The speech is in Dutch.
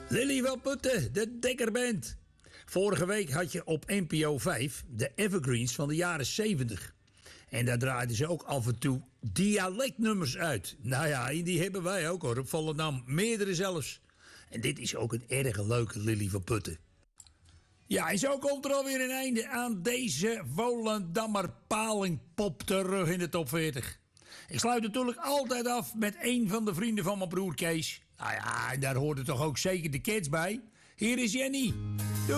Lily van Putten, de Dekkerband. Vorige week had je op NPO 5 de Evergreens van de jaren 70. En daar draaiden ze ook af en toe dialectnummers uit. Nou ja, en die hebben wij ook hoor, op Volendam. Meerdere zelfs. En dit is ook een erg leuke Lily van Putten. Ja, en zo komt er alweer een einde aan deze Volendammer palingpop terug in de top 40. Ik sluit natuurlijk altijd af met een van de vrienden van mijn broer Kees. Nou ja, en daar hoort er toch ook zeker de kids bij. Hier is Jenny. Doei!